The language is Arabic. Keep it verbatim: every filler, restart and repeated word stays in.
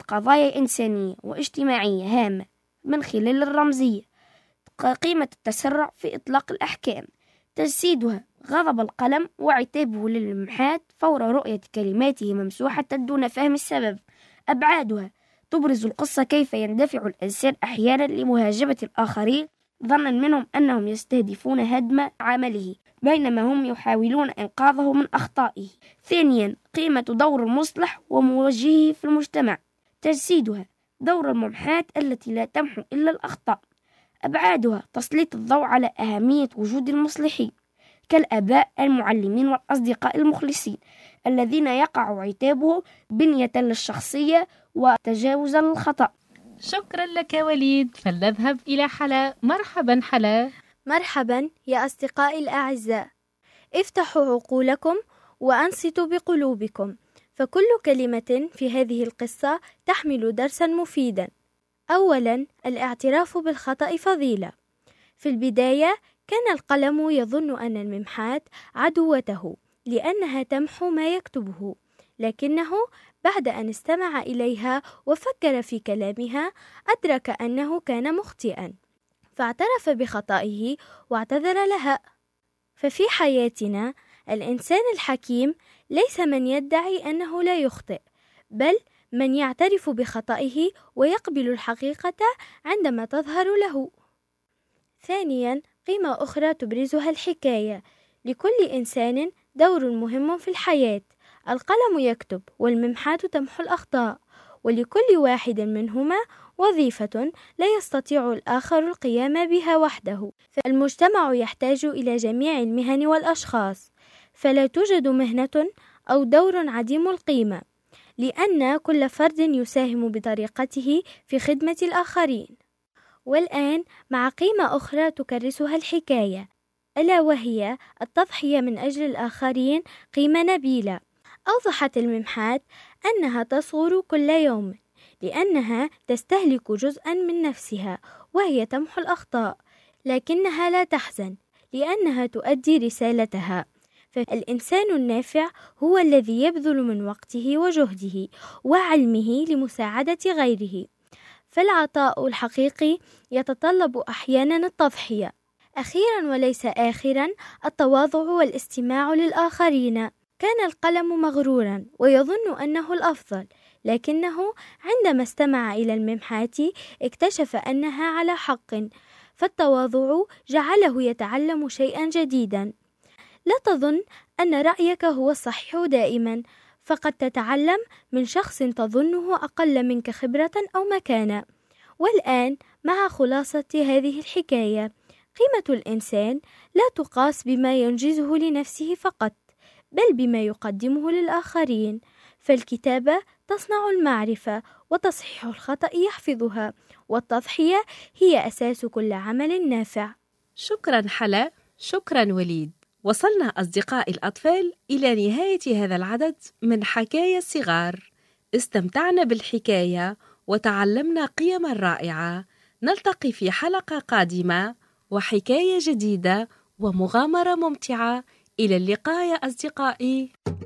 قضايا إنسانية واجتماعية هامة من خلال الرمزية. قيمة التسرع في إطلاق الأحكام، تجسيدها غضب القلم وعتابه للممحات فور رؤية كلماته ممسوحة دون فهم السبب. أبعادها، تبرز القصة كيف يندفع الإنسان أحيانا لمهاجمة الآخرين ظنا منهم أنهم يستهدفون هدم عمله بينما هم يحاولون إنقاذه من أخطائه. ثانيا، قيمة دور المصلح وموجهه في المجتمع، تجسيدها دور الممحات التي لا تمحو إلا الأخطاء. أبعادها، تسليط الضوء على أهمية وجود المصلحين كالآباء المعلمين والأصدقاء المخلصين الذين يقع عتابه بنية للشخصية وتجاوزا للخطأ. شكرا لك وليد، فلنذهب إلى حلا. مرحبا حلا. مرحبا يا أصدقائي الأعزاء، افتحوا عقولكم وأنصتوا بقلوبكم، فكل كلمة في هذه القصة تحمل درسا مفيدا. أولا، الاعتراف بالخطأ فضيلة. في البداية كان القلم يظن أن الممحات عدوته لأنها تمحو ما يكتبه، لكنه بعد أن استمع إليها وفكر في كلامها أدرك أنه كان مخطئا، فاعترف بخطئه واعتذر لها. ففي حياتنا الإنسان الحكيم ليس من يدعي أنه لا يخطئ، بل من يعترف بخطئه ويقبل الحقيقة عندما تظهر له. ثانيا، قيمة أخرى تبرزها الحكاية. لكل إنسان دور مهم في الحياة، القلم يكتب والممحات تمحو الأخطاء، ولكل واحد منهما وظيفة لا يستطيع الآخر القيام بها وحده. فالمجتمع يحتاج إلى جميع المهن والأشخاص، فلا توجد مهنة أو دور عديم القيمة، لأن كل فرد يساهم بطريقته في خدمة الآخرين. والآن مع قيمة أخرى تكرسها الحكاية، ألا وهي التضحية من أجل الآخرين، قيمة نبيلة. أوضحت الممحات أنها تصغر كل يوم لأنها تستهلك جزءا من نفسها وهي تمحو الأخطاء، لكنها لا تحزن لأنها تؤدي رسالتها. فالإنسان النافع هو الذي يبذل من وقته وجهده وعلمه لمساعدة غيره، فالعطاء الحقيقي يتطلب أحيانا التضحية. أخيرا وليس آخرا، التواضع والاستماع للآخرين. كان القلم مغرورا ويظن أنه الأفضل، لكنه عندما استمع إلى الممحات اكتشف أنها على حق، فالتواضع جعله يتعلم شيئا جديدا. لا تظن أن رأيك هو الصحيح دائما، فقد تتعلم من شخص تظنه أقل منك خبرة أو مكانة. والآن مع خلاصة هذه الحكاية، قيمة الإنسان لا تقاس بما ينجزه لنفسه فقط، بل بما يقدمه للآخرين. فالكتابة تصنع المعرفة، وتصحيح الخطأ يحفظها، والتضحية هي أساس كل عمل نافع. شكرا حلا. شكرا وليد. وصلنا أصدقائي الأطفال إلى نهاية هذا العدد من حكاية الصغار. استمتعنا بالحكاية وتعلمنا قيما رائعة. نلتقي في حلقة قادمة وحكاية جديدة ومغامرة ممتعة. إلى اللقاء يا أصدقائي.